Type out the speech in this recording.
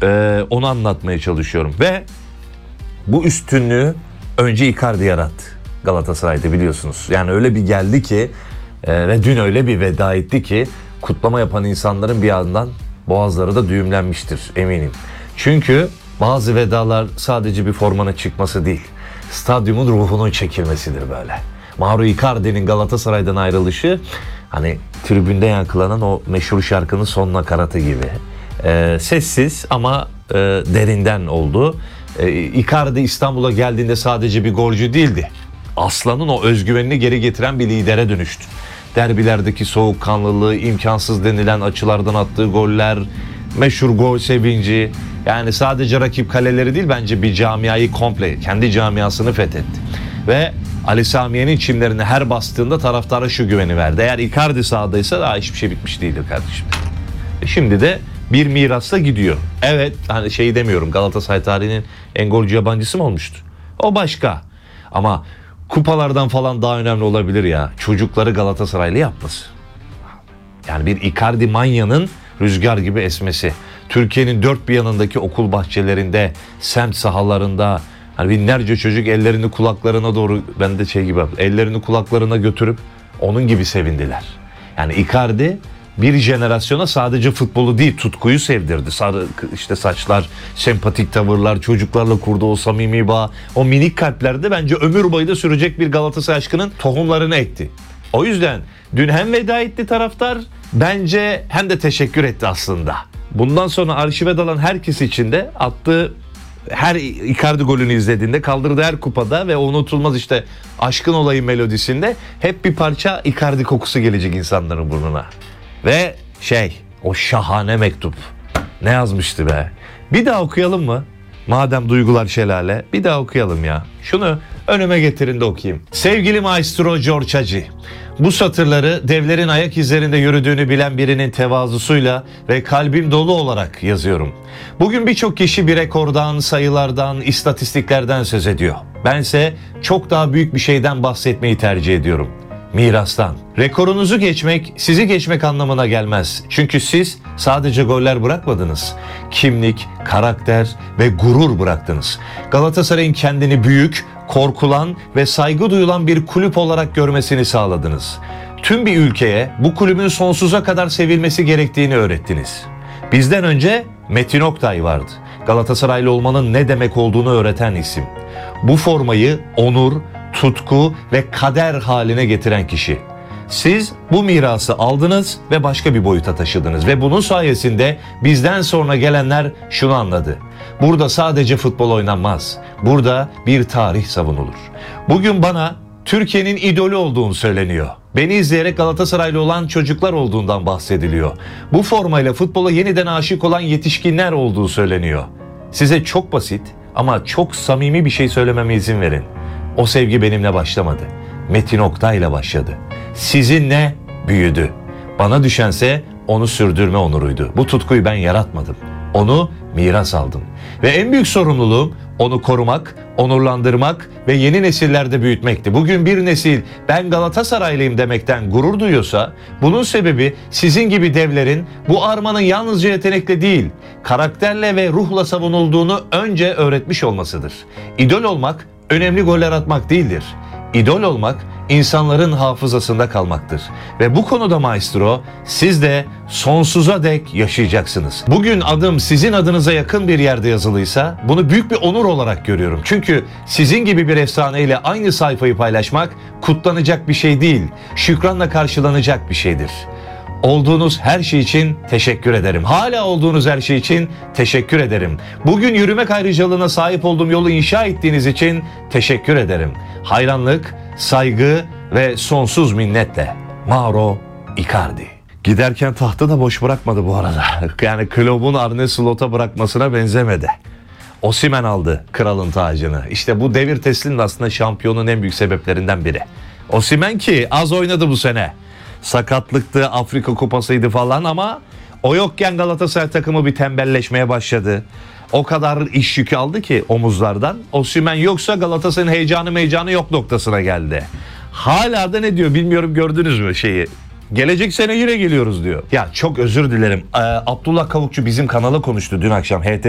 Onu anlatmaya çalışıyorum. Ve bu üstünlüğü önce Icardi yarattı Galatasaray'da, biliyorsunuz. Yani öyle bir geldi ki ve dün öyle bir veda etti ki kutlama yapan insanların bir yandan boğazları da düğümlenmiştir eminim. Çünkü bazı vedalar sadece bir formanın çıkması değil, stadyumun ruhunun çekilmesidir böyle. Mauro Icardi'nin Galatasaray'dan ayrılışı, hani tribünde yankılanan o meşhur şarkının son nakaratı gibi. Sessiz ama derinden oldu. Icardi İstanbul'a geldiğinde sadece bir golcü değildi. Aslan'ın o özgüvenini geri getiren bir lidere dönüştü. Derbilerdeki soğukkanlılığı, imkansız denilen açılardan attığı goller, meşhur gol sevinci, yani sadece rakip kaleleri değil, bence bir camiayı komple, kendi camiasını fethetti. Ve Ali Samiye'nin çimlerine her bastığında taraftara şu güveni verdi: eğer Icardi sahadaysa daha hiçbir şey bitmiş değildir kardeşim. Şimdi de bir mirasla gidiyor. Evet, hani şey demiyorum, Galatasaray tarihinin en golcü yabancısı mı olmuştu? O başka. Ama kupalardan falan daha önemli olabilir ya, çocukları Galatasaraylı yapması. Yani bir Icardi manyanın rüzgar gibi esmesi. Türkiye'nin dört bir yanındaki okul bahçelerinde, semt sahalarında, hani binlerce çocuk ellerini kulaklarına doğru, ben de şey gibi, ellerini kulaklarına götürüp onun gibi sevindiler. Yani Icardi bir jenerasyona sadece futbolu değil, tutkuyu sevdirdi. Sarı işte saçlar, sempatik tavırlar, çocuklarla kurduğu o samimi bağ, o minik kalplerde bence ömür boyu da sürecek bir Galatasaray aşkının tohumlarını ekti. O yüzden dün hem veda etti taraftar, bence hem de teşekkür etti aslında. Bundan sonra arşive dalan herkes için de attığı her Icardi golünü izlediğinde, kaldırdığı her kupada ve unutulmaz işte Aşkın Olayı melodisinde hep bir parça Icardi kokusu gelecek insanların burnuna. Ve o şahane mektup. Ne yazmıştı be? Bir daha okuyalım mı? Madem duygular şelale, bir daha okuyalım ya. Şunu önüme getirin de okuyayım. Sevgili maestro George Hagi, bu satırları devlerin ayak izlerinde yürüdüğünü bilen birinin tevazusuyla ve kalbim dolu olarak yazıyorum. Bugün birçok kişi bir rekordan, sayılardan, istatistiklerden söz ediyor. Bense çok daha büyük bir şeyden bahsetmeyi tercih ediyorum. Mirastan. Rekorunuzu geçmek, sizi geçmek anlamına gelmez. Çünkü siz sadece goller bırakmadınız. Kimlik, karakter ve gurur bıraktınız. Galatasaray'ın kendini büyük, korkulan ve saygı duyulan bir kulüp olarak görmesini sağladınız. Tüm bir ülkeye bu kulübün sonsuza kadar sevilmesi gerektiğini öğrettiniz. Bizden önce Metin Oktay vardı. Galatasaraylı olmanın ne demek olduğunu öğreten isim. Bu formayı onur, tutku ve kader haline getiren kişi. Siz bu mirası aldınız ve başka bir boyuta taşıdınız ve bunun sayesinde bizden sonra gelenler şunu anladı: burada sadece futbol oynanmaz. Burada bir tarih savunulur. Bugün bana Türkiye'nin idolü olduğunu söyleniyor. Beni izleyerek Galatasaraylı olan çocuklar olduğundan bahsediliyor. Bu formayla futbola yeniden aşık olan yetişkinler olduğu söyleniyor. Size çok basit ama çok samimi bir şey söylememe izin verin. O sevgi benimle başlamadı. Metin Oktay'la başladı. Sizinle büyüdü. Bana düşense onu sürdürme onuruydu. Bu tutkuyu ben yaratmadım. Onu miras aldım. Ve en büyük sorumluluğum onu korumak, onurlandırmak ve yeni nesillerde büyütmekti. Bugün bir nesil ben Galatasaraylıyım demekten gurur duyuyorsa, bunun sebebi sizin gibi devlerin bu armanın yalnızca yetenekle değil, karakterle ve ruhla savunulduğunu önce öğretmiş olmasıdır. İdol olmak önemli goller atmak değildir. İdol olmak insanların hafızasında kalmaktır. Ve bu konuda maestro, siz de sonsuza dek yaşayacaksınız. Bugün adım sizin adınıza yakın bir yerde yazılıysa bunu büyük bir onur olarak görüyorum. Çünkü sizin gibi bir efsaneyle aynı sayfayı paylaşmak kutlanacak bir şey değil, şükranla karşılanacak bir şeydir. Olduğunuz her şey için teşekkür ederim. Hala olduğunuz her şey için teşekkür ederim. Bugün yürümek ayrıcalığına sahip olduğum yolu inşa ettiğiniz için teşekkür ederim. Hayranlık, saygı ve sonsuz minnetle. Mauro Icardi. Giderken tahtı da boş bırakmadı bu arada. Yani kulübün Arne Slot'a bırakmasına benzemedi. Osimhen aldı kralın tacını. İşte bu devir teslinin aslında şampiyonun en büyük sebeplerinden biri. Osimhen ki az oynadı bu sene. Sakatlıktı, Afrika Kupası'ydı falan ama o yokken Galatasaray takımı bir tembelleşmeye başladı. O kadar iş yükü aldı ki omuzlardan. Osimhen yoksa Galatasaray'ın heyecanı yok noktasına geldi. Hala da ne diyor bilmiyorum, gördünüz mü şeyi? Gelecek sene yine geliyoruz diyor. Ya çok özür dilerim. Abdullah Kavukçu bizim kanala konuştu dün akşam.